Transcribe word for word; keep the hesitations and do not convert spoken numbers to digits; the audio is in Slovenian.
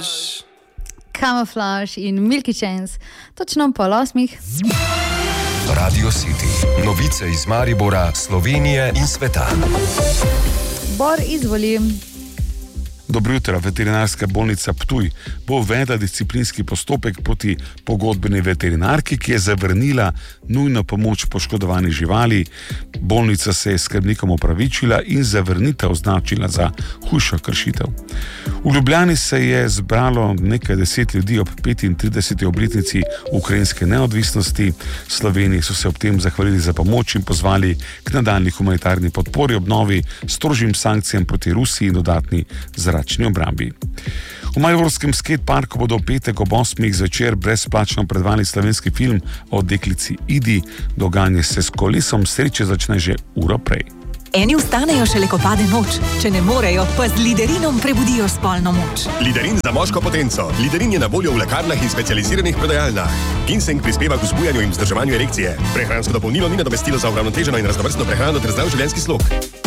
Camouflage. Camouflage in Milky Chance, točno pol osmih. Radio City, novice iz Maribora, Slovenije in sveta. Bor, izvoli. Dobro jutro. Veterinarska bolnica Ptuj bo uvedla disciplinski postopek proti pogodbeni veterinarki, ki je zavrnila nujno pomoč poškodovani živali. Bolnica se je skrbnikom opravičila in zavrnitev označila za hujšo kršitev. V Ljubljani se je zbralo nekaj deset ljudi ob petintrideseti obletnici ukrajinske neodvisnosti. Sloveniji so se ob tem zahvalili za pomoč in pozvali k nadaljnji humanitarni podpori, obnovi, strožjim sankcijam proti Rusiji in dodatni zračni obrambi. V mariborskem skateparku bodo v petek ob osmih zvečer brezplačno predvajali slovenski film o deklici Idi. Dogajanje se s kolesom sreče začne že uro prej. Eni vstanejo šele, ko pade noč, če ne morejo, pa z Liderinom prebudijo spolno moč. Liderin za moško potenco. Liderin je na voljo v lekarnah in specializiranih prodajalnah. Ginseng prispeva k vzbujanju in vzdrževanju erekcije. Prehransko dopolnilo ni nadomestilo za uravnoteženo in raznovrstno prehrano ter zdrav življenjski slog.